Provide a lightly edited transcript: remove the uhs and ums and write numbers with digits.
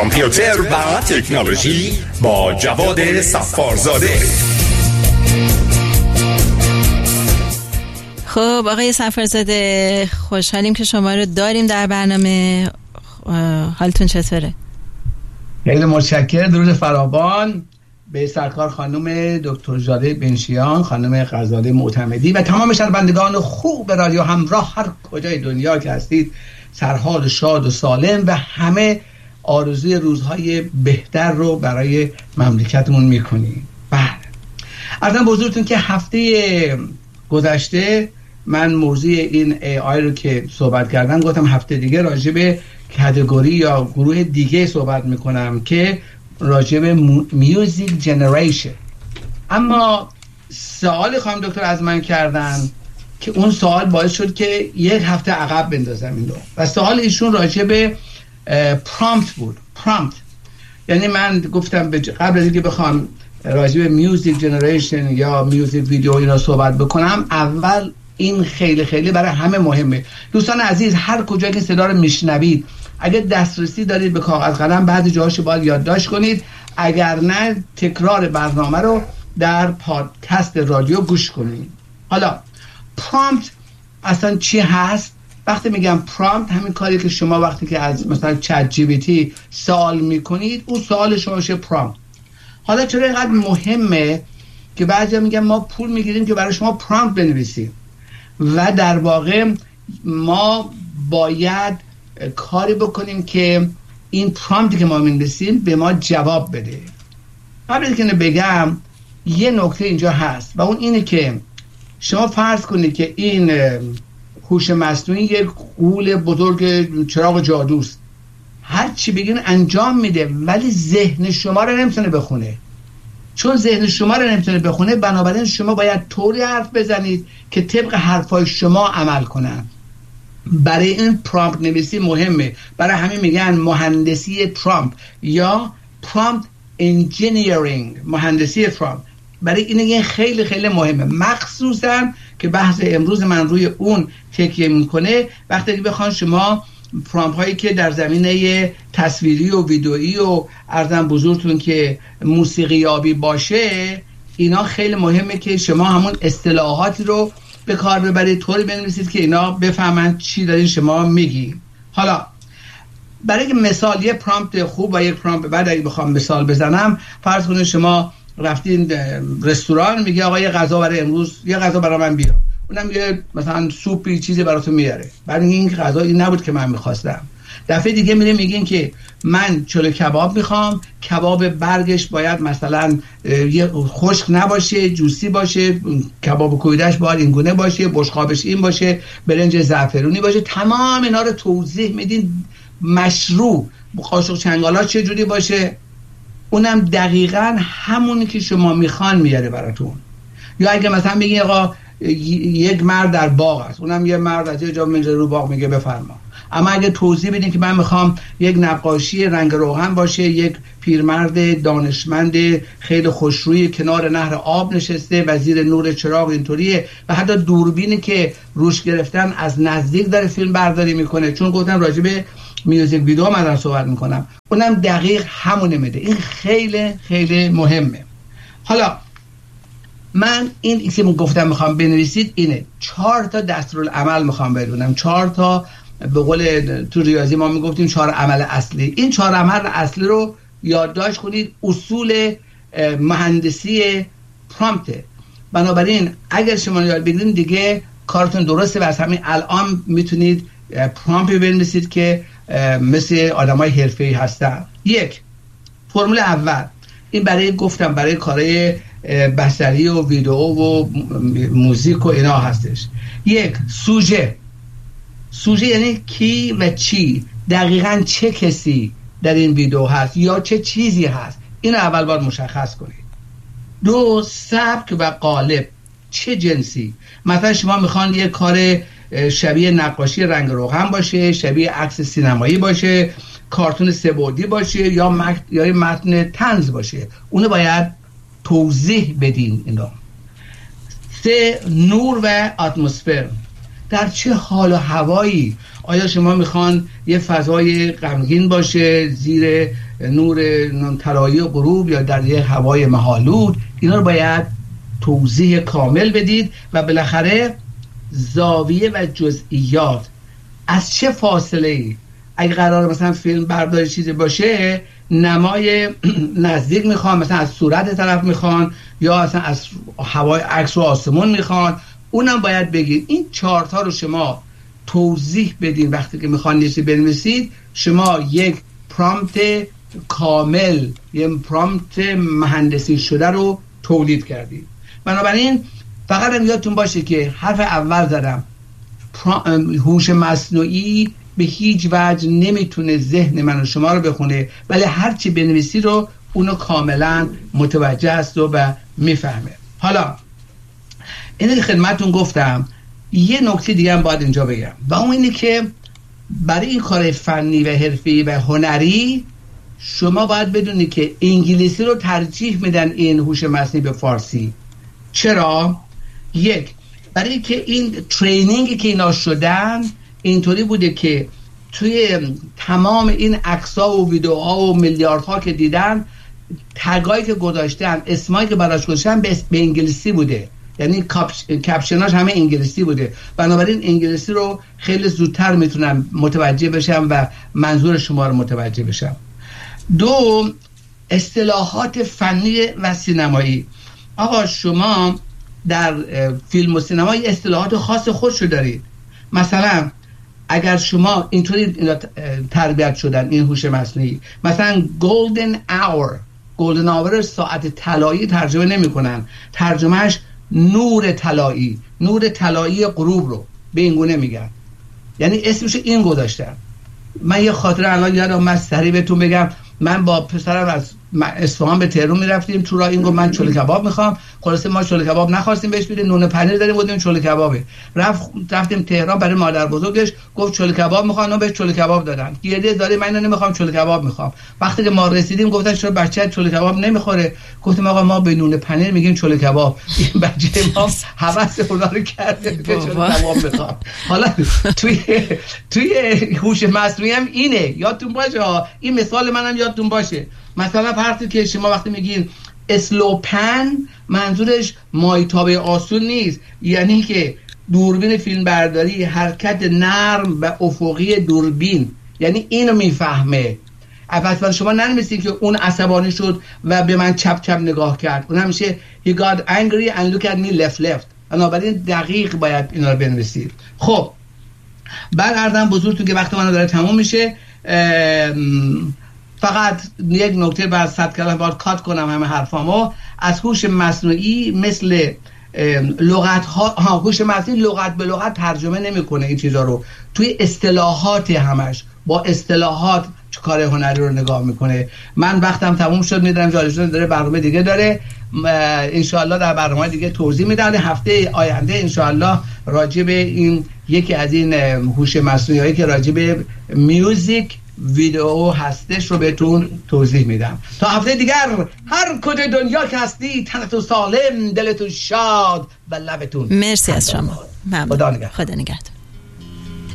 کامپیوتر و تکنولوژی با جواد صفارزاده. خب آقای صفارزاده، خوشحالیم که شما رو داریم در برنامه. حالتون چطوره؟ خیلی متشکرم. درود فراوان به سرکار خانم دکتر ژاده بنشیان، خانم غزاله معتمدی و تمام شنوندگان خوب رادیو همراه هر کجای دنیا که هستید. سرحال شاد و سالم و همه آرزوی روزهای بهتر رو برای مملکتمون میکنیم. بله، عرضم به حضورتون که هفته گذشته من موضوع این AI رو که صحبت کردم گفتم هفته دیگه راجع به کاتگوری یا گروه دیگه صحبت میکنم که راجع به میوزیک جنریشن. اما سوالی خانم دکتر از من کردن که اون سوال باعث شد که یک هفته عقب بندازم این رو و سوال ایشون راجع به پرامپت بود. پرامپت یعنی من گفتم قبل از اینکه بخوام راجع به میوزیک جنریشن یا میوزیک ویدیو اینا صحبت بکنم، اول این خیلی خیلی برای همه مهمه. دوستان عزیز، هر کجا که صدا رو میشنوید، اگر دسترسی دارید به کاغذ قلم بعضی جاهاشو باید یادداشت کنید، اگر نه تکرار برنامه رو در پادکست رادیو گوش کنید. حالا پرامپت اصلا چی هست؟ وقتی میگم پرامپت، همین کاری که شما وقتی که از مثلا چت جی پی تی سوال میکنید، اون سوال شما میشه پرامپت. حالا چرا اینقدر مهمه که بعضیا میگن ما پول میگیریم که برای شما پرامپت بنویسیم و در واقع ما باید کاری بکنیم که این پرامپتی که ما می‌نویسیم به ما جواب بده. قبل از اینکه بگم یه نکته اینجا هست و اون اینه که شما فرض کنید که این هوش مصنوعی یک غول بزرگ چراغ جادوست، هر چی بگین انجام میده ولی ذهن شما رو نمیتونه بخونه. چون ذهن شما رو نمیتونه بخونه، بنابراین شما باید طوری حرف بزنید که طبق حرفای شما عمل کنن. برای این پرامپت نویسی مهمه. برای همین میگن مهندسی پرامپت یا پرامپت انجینیرینگ، مهندسی پرامپت. برای این خیلی خیلی مهمه، مخصوصا که بحث امروز من روی اون تکیه میکنه. وقتی که بخوان شما پرامپت هایی که در زمینه تصویری و ویدئویی و عرضم بزرگتون که موسیقیابی باشه، اینا خیلی مهمه که شما همون اصطلاحاتی رو به کار ببرید، طوری بنویسید که اینا بفهمن چی دارین شما میگی. حالا برای که مثال یه پرامپت خوب و یک پرامپت بعد اگه بخوام مثال بزنم، فرض کنید شما رفتین رستوران، میگه آقا یه غذا برای امروز، یه غذا برای من بیار. اونم یه مثلا سوپی چیزی براتون میاره. بعد این غذا این نبود که من میخواستم. دفعه دیگه میریم میگین که من چلو کباب میخوام، کباب برگش باید مثلا یه خشک نباشه، جوسی باشه، کباب کویدش باید این گونه باشه، بشقابش این باشه، برنج زعفرونی باشه. تمام اینا رو توضیح میدین، مشروع، قاشق چنگالا چه جوری باشه، اونم دقیقاً همونی که شما میخوان میاره براتون. یا اگه مثلا بگین آقا یک مرد در باغ است، اونم یه مرد از یه جا میره رو باغ میگه بفرما. اما اگه توضیح بدین که من میخوام یک نقاشی رنگ روغن باشه، یک پیرمرد دانشمند خیلی خوشروی کنار نهر آب نشسته و زیر نور چراغ اینطوریه و حتی دوربینی که روش گرفتن از نزدیک داره فیلم برداری میکنه، چون گفتم راجع به میوزیک ویدیو من دارم صحبت میکنم، اونم دقیق همونه میده. این خیلی خیلی مهمه. حالا من این که گفتم میخوام بنویسید اینه، 4 تا دستورالعمل میخوام بدونم، 4 تا به قول تو ریاضی ما میگفتیم 4 عمل اصلی. این 4 عمل اصلی رو یادداشت کنید، اصول مهندسی پرامپت. بنابراین اگر شما یاد بگیرید دیگه کارتون درسته و از همین الان میتونید پرامپت بنویسید که مثل آدمای حرفه‌ای هستن. 1 فرمول اول، این برای گفتم برای کارهای بصری و ویدیو و موزیک و اینا هستش. 1 سوژه یعنی کی و چی، دقیقاً چه کسی در این ویدیو هست یا چه چیزی هست، اینو اول باید مشخص کنید. 2 سبک و قالب، چه جنسی. مثلا شما میخوان یه کار شبیه نقاشی رنگ روغن باشه، شبیه عکس سینمایی باشه، کارتون 3 بعدی باشه یا متن طنز باشه، اونو باید توضیح بدین اینا. 3 نور و اتمسفر، در چه حال و هوایی. آیا شما میخوان یه فضای غمگین باشه زیر نور طلایی و غروب یا در یه هوای مه‌آلود؟ اینا رو باید توضیح کامل بدید و بالاخره زاویه و جزئیات از چه فاصله ای. اگه قرار مثلا فیلم برداری چیزی باشه، نمای نزدیک میخوان، مثلا از صورت طرف میخوان یا اصلا از هوای عکس و آسمون میخوان، اونم باید بگید. این چارتا رو شما توضیح بدین. وقتی که میخوان چیزی بنویسید، شما یک پرامپت کامل، یک پرامپت مهندسی شده رو تولید کردید. بنابراین فقط هم یادتون باشه که حرف اول زدم، هوش مصنوعی به هیچ وجه نمیتونه ذهن من و شما رو بخونه، ولی هرچی بنویسی رو اونو کاملا متوجه است و میفهمه. حالا اینه که خدمتون گفتم، یه نکته دیگه هم باید اینجا بگم و اون اینه که برای این کار فنی و حرفی و هنری شما باید بدونی که انگلیسی رو ترجیح میدن این هوش مصنوعی به فارسی. چرا؟ یک، برای که این ترینینگی که اینا شدن اینطوری بوده که توی تمام این عکس‌ها و ویدیوها و میلیاردها که دیدن، تگایی که گذاشتن، اسمایی که براش گذاشتن به انگلیسی بوده، یعنی کپشناش همه انگلیسی بوده. بنابراین انگلیسی رو خیلی زودتر میتونم متوجه بشم و منظور شما رو متوجه بشم. دو، اصطلاحات فنی و سینمایی. آقا شما در فیلم و سینما اصطلاحات خاص خودشو دارید. مثلا اگر شما اینطوری تربیت شدن این هوش مصنوعی، مثلا golden hour ساعت طلایی ترجمه نمی‌کنن، ترجمهش نور طلایی غروب رو به این گونه میگن، یعنی اسمش این گذاشتن. من یه خاطره الان یادم، من سریع بهتون بگم. من با پسرم از اصفهان به تهران میرفتیم، تو راه این گفت من چوله کباب میخوام. خلاص ما چوله کباب نخواستیم بهش بدیم، نون پنیر داریم بودیم چوله کبابه. رفتیم تهران برای مادر بزرگش، گفت چوله کباب میخوام، بهش چوله کباب دادن. گریه داره، من نمیخوام چوله کباب میخوام. وقتی که ما رسیدیم گفتن چرا بچه چوله کباب نمیخوره؟ گفتیم آقا ما به نون پنیر میگیم چوله کباب. این بچه ما هوس اونا رو کرده که چوله کباب میخوام. حالا توی هوش مصنوعی هم اینه، یادتون باشه این مثال منم یادتون باشه. مثلا فرض که شما وقتی میگین اسلوپن، منظورش مایتابه آسون نیست، یعنی که دوربین فیلم برداری حرکت نرم و افقی دوربین، یعنی اینو میفهمه. پس شما ننویسید که اون عصبانی شد و به من چپ چپ نگاه کرد، اون همیشه he got angry and look at me left. بنابراین دقیق باید اینا رو بنویسید. خب برگردم بزرگتون که وقت من داره تموم میشه. فقط یک نکته بعد 100 کلمه باید کات کنم همه حرفامو. از هوش مصنوعی مثل لغت ها، هوش مصنوعی لغت به لغت ترجمه نمیکنه این چیزا رو، توی اصطلاحات همش با اصطلاحات کار هنری رو نگاه میکنه. من وقتم تموم شد، میدونم جالشون داره برنامه دیگه داره، انشاءالله در برنامه دیگه توضیح میدم. هفته آینده انشاءالله راجع به این یکی از این هوش مصنوعی هایی که راجع به میوزیک ویدیو هستش رو بهتون توضیح میدم. تا هفته دیگر هر کجای دنیا که هستی، تنتون سالم، دلتون شاد و لبتون. مرسی از شما. خدا نگهدار. خدا نگهدار.